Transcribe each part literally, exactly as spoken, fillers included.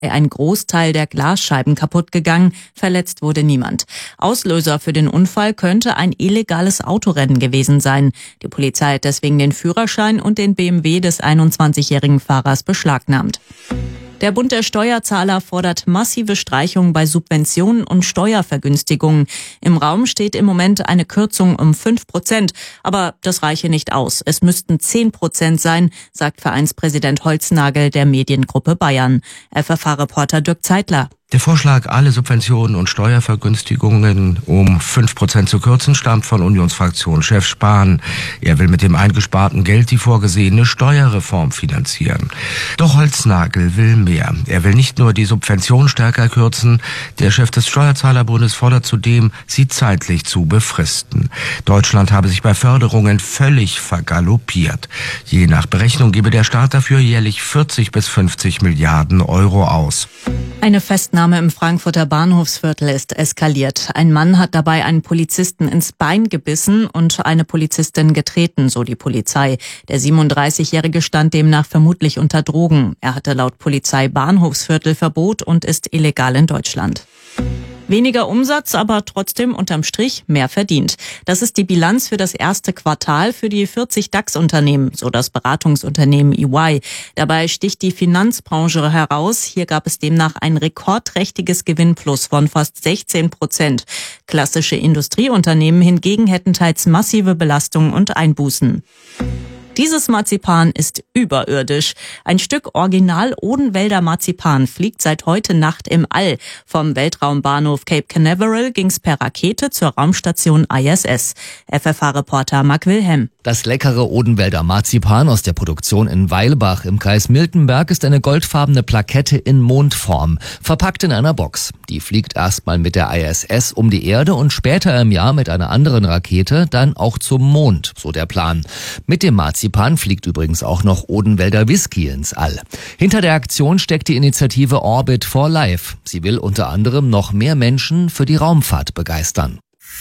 Ein Großteil der Glasscheiben kaputt gegangen, verletzt wurde niemand. Auslöser für den Unfall könnte ein illegales Autorennen gewesen sein. Die Polizei hat deswegen den Führerschein und den B M W des einundzwanzigjährigen Fahrers beschlagnahmt. Der Bund der Steuerzahler fordert massive Streichungen bei Subventionen und Steuervergünstigungen. Im Raum steht im Moment eine Kürzung um fünf Prozent. Aber das reiche nicht aus. Es müssten zehn Prozent sein, sagt Vereinspräsident Holznagel der Mediengruppe Bayern. F F H-Reporter Dirk Zeitler. Der Vorschlag, alle Subventionen und Steuervergünstigungen um fünf Prozent zu kürzen, stammt von Unionsfraktionschef Spahn. Er will mit dem eingesparten Geld die vorgesehene Steuerreform finanzieren. Doch Holznagel will mehr. Er will nicht nur die Subvention stärker kürzen, der Chef des Steuerzahlerbundes fordert zudem, sie zeitlich zu befristen. Deutschland habe sich bei Förderungen völlig vergaloppiert. Je nach Berechnung gebe der Staat dafür jährlich vierzig bis fünfzig Milliarden Euro aus. Eine Festnahme im Frankfurter Bahnhofsviertel ist eskaliert. Ein Mann hat dabei einen Polizisten ins Bein gebissen und eine Polizistin getreten, so die Polizei. Der siebenunddreißigjährige stand demnach vermutlich unter Drogen. Er hatte laut Polizei Bahnhofsviertelverbot und ist illegal in Deutschland. Weniger Umsatz, aber trotzdem unterm Strich mehr verdient. Das ist die Bilanz für das erste Quartal für die vierzig DAX-Unternehmen, so das Beratungsunternehmen E Y. Dabei sticht die Finanzbranche heraus. Hier gab es demnach ein rekordträchtiges Gewinnplus von fast sechzehn Prozent. Klassische Industrieunternehmen hingegen hätten teils massive Belastungen und Einbußen. Dieses Marzipan ist überirdisch. Ein Stück Original Odenwälder Marzipan fliegt seit heute Nacht im All. Vom Weltraumbahnhof Cape Canaveral ging's per Rakete zur Raumstation I S S. F F H-Reporter Marc Wilhelm. Das leckere Odenwälder Marzipan aus der Produktion in Weilbach im Kreis Miltenberg ist eine goldfarbene Plakette in Mondform, verpackt in einer Box. Die fliegt erstmal mit der I S S um die Erde und später im Jahr mit einer anderen Rakete dann auch zum Mond, so der Plan. Mit dem Marzipan fliegt übrigens auch noch Odenwälder Whisky ins All. Hinter der Aktion steckt die Initiative Orbit for Life. Sie will unter anderem noch mehr Menschen für die Raumfahrt begeistern.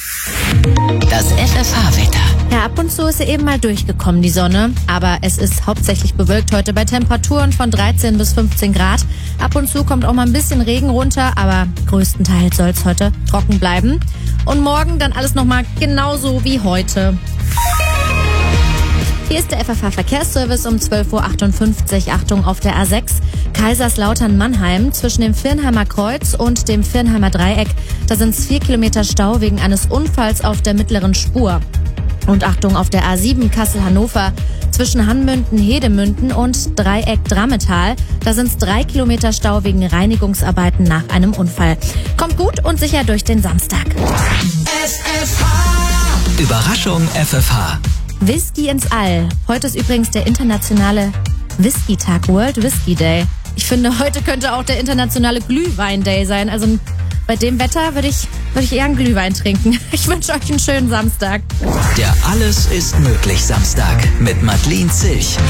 Das F F H-Wetter. Ja, ab und zu ist sie eben mal durchgekommen, die Sonne. Aber es ist hauptsächlich bewölkt heute bei Temperaturen von dreizehn bis fünfzehn Grad. Ab und zu kommt auch mal ein bisschen Regen runter, aber größtenteils soll es heute trocken bleiben. Und morgen dann alles nochmal genauso wie heute. Hier ist der F F H-Verkehrsservice um zwölf Uhr achtundfünfzig. Achtung auf der A sechs Kaiserslautern-Mannheim zwischen dem Viernheimer Kreuz und dem Viernheimer Dreieck. Da sind es vier Kilometer Stau wegen eines Unfalls auf der mittleren Spur. Und Achtung auf der A sieben Kassel-Hannover zwischen Hanmünden-Hedemünden und Dreieck-Drammetal. Da sind es drei Kilometer Stau wegen Reinigungsarbeiten nach einem Unfall. Kommt gut und sicher durch den Samstag. F F H. Überraschung F F H. Whisky ins All. Heute ist übrigens der internationale Whisky-Tag, World Whisky Day. Ich finde, heute könnte auch der internationale Glühwein-Day sein. Also bei dem Wetter würde ich, würde ich eher einen Glühwein trinken. Ich wünsche euch einen schönen Samstag. Der Alles ist möglich Samstag mit Madeleine Zilch.